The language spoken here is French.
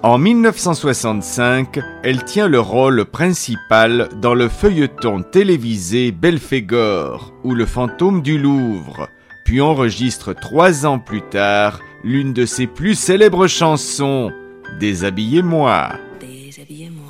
En 1965, elle tient le rôle principal dans le feuilleton télévisé Belphégor ou Le fantôme du Louvre, puis enregistre 3 ans plus tard l'une de ses plus célèbres chansons, Déshabillez-moi. Déshabillez-moi.